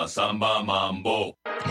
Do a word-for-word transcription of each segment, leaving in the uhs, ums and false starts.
rumba, samba, mambo.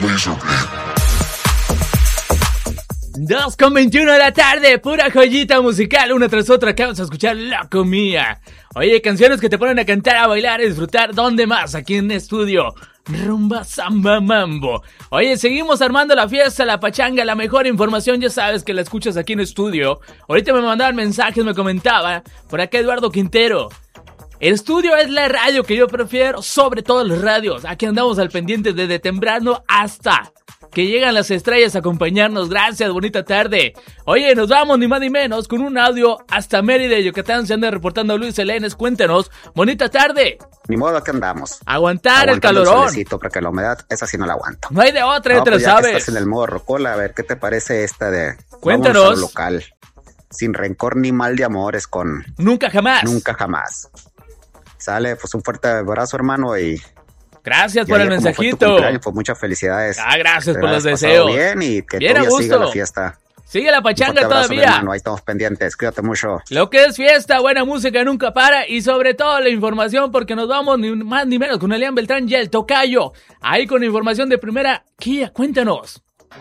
dos con veintiuno de la tarde, pura joyita musical, una tras otra. Acabas de escuchar Loco Mía. Oye, canciones que te ponen a cantar, a bailar, a disfrutar. ¿Dónde más? Aquí en estudio. Rumba, samba, mambo. Oye, seguimos armando la fiesta, la pachanga, la mejor información. Ya sabes que la escuchas aquí en estudio. Ahorita me mandaban mensajes, me comentaba. Por acá Eduardo Quintero. El estudio es la radio que yo prefiero sobre todas las radios. Aquí andamos al pendiente desde temprano hasta que llegan las estrellas a acompañarnos. Gracias, bonita tarde. Oye, nos vamos ni más ni menos con un audio hasta Mérida, Yucatán. Se anda reportando Luis Elenes. Cuéntanos, bonita tarde. Ni modo que andamos. Aguantar el calorón. El solecito, porque la humedad, esa sí no la aguanto. No hay de otra, no, ya te pues lo ya sabes. Que estás en el modo rocola, a ver, ¿qué te parece esta de... Cuéntanos. Vamos a lo local. Sin rencor ni mal de amores con... Nunca jamás. Nunca jamás. Sale, pues un fuerte abrazo, hermano, y... Gracias por el mensajito. Fue pues muchas felicidades. Ah, gracias te por los has deseos. Bien y que bien todavía siga la fiesta. Sigue la pachanga abrazo, todavía. Hermano, ahí estamos pendientes. Cuídate mucho. Lo que es fiesta, buena música nunca para y sobre todo la información porque nos vamos ni más ni menos con Elian Beltrán y el Tocayo. Ahí con información de primera. Kia, cuéntanos.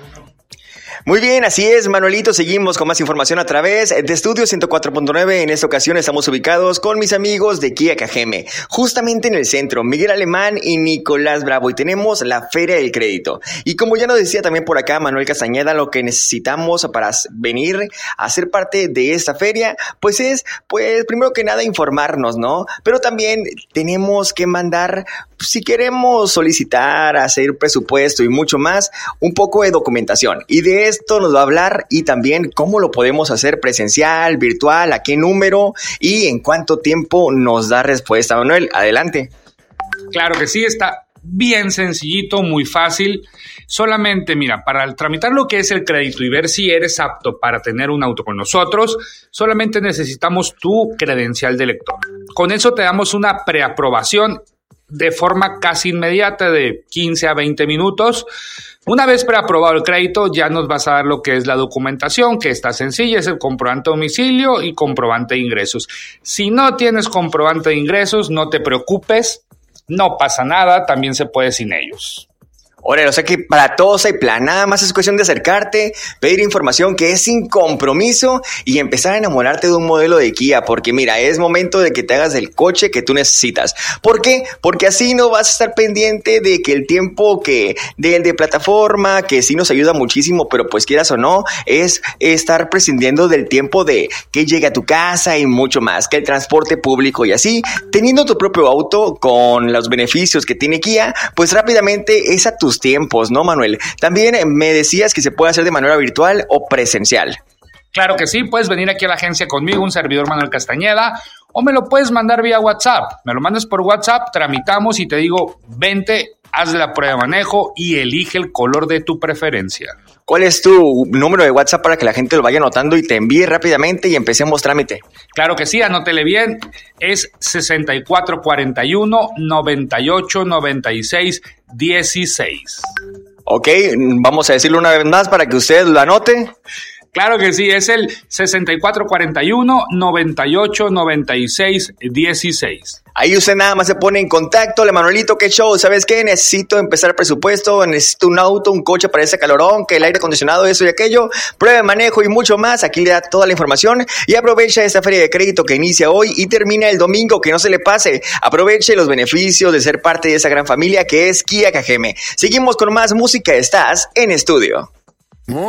Muy bien, así es, Manuelito, seguimos con más información a través de Estudio ciento cuatro punto nueve. En esta ocasión estamos ubicados con mis amigos de Kia Cajeme, justamente en el centro, Miguel Alemán y Nicolás Bravo, y tenemos la Feria del Crédito. Y como ya nos decía también por acá Manuel Castañeda, lo que necesitamos para venir a ser parte de esta feria, pues es, pues primero que nada informarnos, ¿no? Pero también tenemos que mandar, si queremos solicitar, hacer presupuesto y mucho más, un poco de documentación. Y de esto nos va a hablar y también cómo lo podemos hacer presencial, virtual, a qué número y en cuánto tiempo nos da respuesta. Manuel, adelante. Claro que sí, está bien sencillito, muy fácil. Solamente, mira, para tramitar lo que es el crédito y ver si eres apto para tener un auto con nosotros, solamente necesitamos tu credencial de lector. Con eso te damos una preaprobación de forma casi inmediata de quince a veinte minutos. Una vez preaprobado el crédito, ya nos vas a dar lo que es la documentación, que está sencilla, es el comprobante de domicilio y comprobante de ingresos. Si no tienes comprobante de ingresos, no te preocupes, no pasa nada, también se puede sin ellos. Órale, o sea que para todos hay plan, nada más es cuestión de acercarte, pedir información que es sin compromiso y empezar a enamorarte de un modelo de Kia, porque mira, es momento de que te hagas el coche que tú necesitas. ¿Por qué? Porque así no vas a estar pendiente de que el tiempo que del de plataforma, que sí nos ayuda muchísimo, pero pues quieras o no, es estar prescindiendo del tiempo de que llegue a tu casa y mucho más, que el transporte público y así, teniendo tu propio auto con los beneficios que tiene Kia, pues rápidamente es a tus tiempos, ¿no, Manuel? También me decías que se puede hacer de manera virtual o presencial. Claro que sí, puedes venir aquí a la agencia conmigo, un servidor Manuel Castañeda, o me lo puedes mandar vía WhatsApp. Me lo mandas por WhatsApp, tramitamos y te digo, vente, haz la prueba de manejo y elige el color de tu preferencia. ¿Cuál es tu número de WhatsApp para que la gente lo vaya anotando y te envíe rápidamente y empecemos trámite? Claro que sí, anótele bien, es sesenta y cuatro cuarenta y uno, noventa y ocho, noventa y seis, dieciséis. Ok, vamos a decirlo una vez más para que usted lo anote. Claro que sí, es el sesenta y cuatro cuarenta y uno, noventa y ocho, noventa y seis, dieciséis. Ahí usted nada más se pone en contacto. Le Manuelito, ¿qué show? ¿Sabes qué? Necesito empezar el presupuesto, necesito un auto, un coche para ese calorón, que el aire acondicionado, eso y aquello, prueba de manejo y mucho más. Aquí le da toda la información y aprovecha esta feria de crédito que inicia hoy y termina el domingo, que no se le pase. Aproveche los beneficios de ser parte de esa gran familia que es Kia Cajeme. Seguimos con más música, estás en estudio.